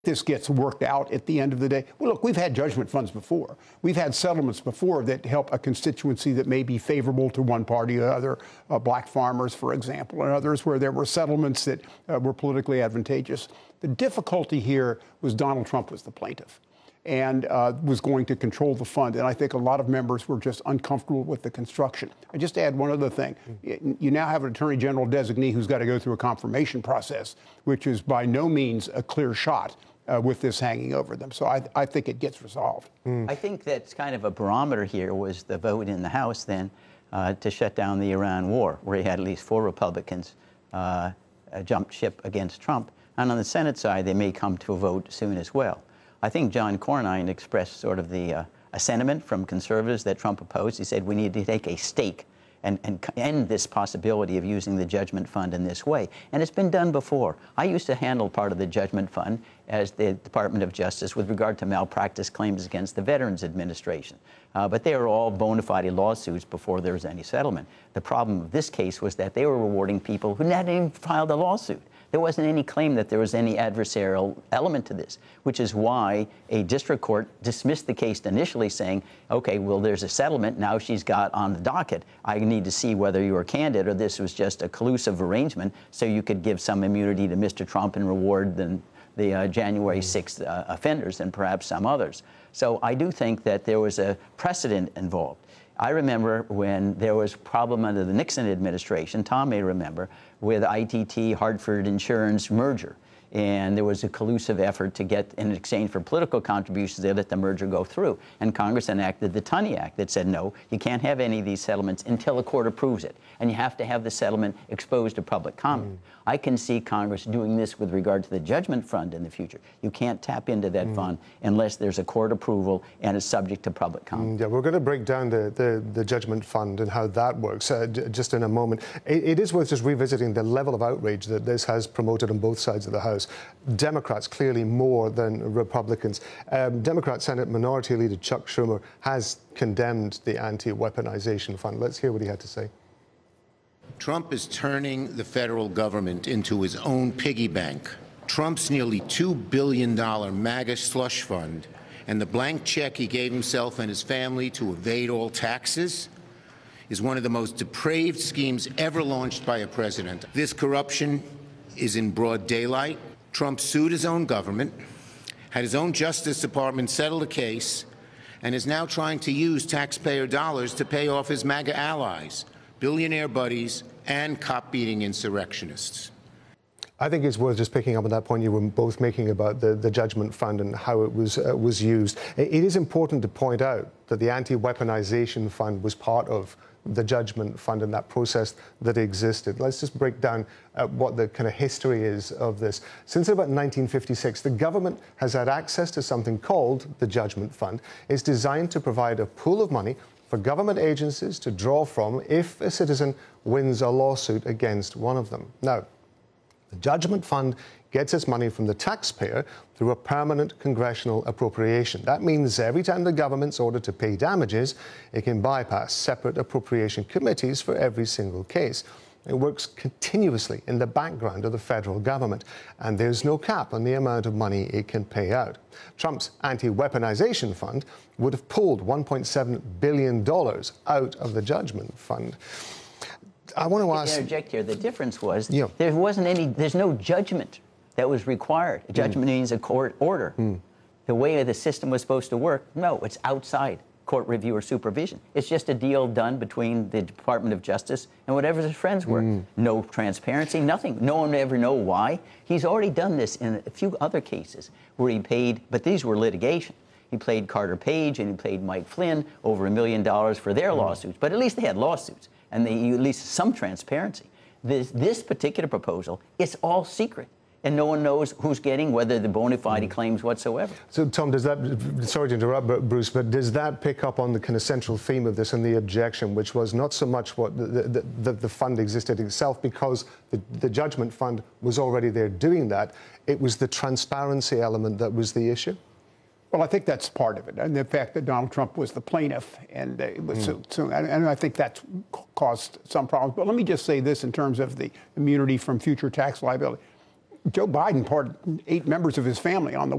this gets worked out at the end of the day. Well, look, we've had judgment funds before. We've had settlements before that help a constituency that may be favorable to one party or other, black farmers, for example, and others where there were settlements that were politically advantageous. The difficulty here was Donald Trump was the plaintiff and was going to control the fund. And I think a lot of members were just uncomfortable with the construction. I just add one other thing. You now have an attorney general designee who's got to go through a confirmation process, which is by no means a clear shot with this hanging over them. So I think it gets resolved. I think that's kind of a barometer here was the vote in the House then to shut down the Iran war, where you had at least 4 Republicans jump ship against Trump. And on the Senate side, they may come to a vote soon as well. I think John Cornyn expressed sort of a sentiment from conservatives that Trump opposed. He said we need to take a stake and end this possibility of using the judgment fund in this way. And it's been done before. I used to handle part of the judgment fund as the Department of Justice with regard to malpractice claims against the Veterans Administration. But they were all bona fide lawsuits before there was any settlement. The problem of this case was that they were rewarding people who hadn't even filed a lawsuit. There wasn't any claim that there was any adversarial element to this, which is why a district court dismissed the case initially saying, okay, well, there's a settlement. Now she's got on the docket. I need to see whether you were candid or this was just a collusive arrangement so you could give some immunity to Mr. Trump and reward the January 6th offenders and perhaps some others. So I do think that there was a precedent involved. I remember when there was a problem under the Nixon administration, Tom may remember, with ITT Hartford Insurance merger. And there was a collusive effort to get, in exchange for political contributions, they let the merger go through. And Congress enacted the Tunney Act that said, no, you can't have any of these settlements until a court approves it. And you have to have the settlement exposed to public comment. I can see Congress doing this with regard to the judgment fund in the future. You can't tap into that fund unless there's a court approval and it's subject to public comment. Yeah, we're going to break down the judgment fund and how that works just in a moment. It is worth just revisiting the level of outrage that this has promoted on both sides of the House. Democrats clearly more than Republicans. Democrat Senate Minority Leader Chuck Schumer has condemned the anti-weaponization fund. Let's hear what he had to say. Trump is turning the federal government into his own piggy bank. Trump's nearly $2 billion MAGA slush fund and the blank check he gave himself and his family to evade all taxes is one of the most depraved schemes ever launched by a president. This corruption is in broad daylight. Trump sued his own government, had his own Justice Department settle a case, and is now trying to use taxpayer dollars to pay off his MAGA allies, billionaire buddies, and cop-beating insurrectionists. I think it's worth just picking up on that point you were both making about the judgment fund and how it was used. It is important to point out that the anti-weaponization fund was part of the judgment fund and that process that existed. Let's just break down what the kind of history is of this. Since about 1956, the government has had access to something called the judgment fund. It's designed to provide a pool of money for government agencies to draw from if a citizen wins a lawsuit against one of them. Now, the judgment fund gets its money from the taxpayer through a permanent congressional appropriation. That means every time the government's ordered to pay damages, it can bypass separate appropriation committees for every single case. It works continuously in the background of the federal government, and there's no cap on the amount of money it can pay out. Trump's anti-weaponization fund would have pulled $1.7 billion out of the judgment fund. I want to ask... interject here. The difference was there's no judgment that was required. A judgment means a court order. The way the system was supposed to work, no, it's outside court review or supervision. It's just a deal done between the Department of Justice and whatever his friends were. No transparency, nothing. No one would ever know why. He's already done this in a few other cases where he paid, but these were litigation. He paid Carter Page and he paid Mike Flynn over $1 million for their lawsuits, but at least they had lawsuits and at least some transparency. This particular proposal, it's all secret. And no one knows who's getting, whether the bona fide claims whatsoever. So, Tom, does that, sorry to interrupt, Bruce, but does that pick up on the kind of central theme of this and the objection, which was not so much what the fund existed itself, because the judgment fund was already there doing that. It was the transparency element that was the issue? Well, I think that's part of it, and the fact that Donald Trump was the plaintiff, and it was and I think that's caused some problems. But let me just say this in terms of the immunity from future tax liability. Joe Biden pardoned 8 members of his family on the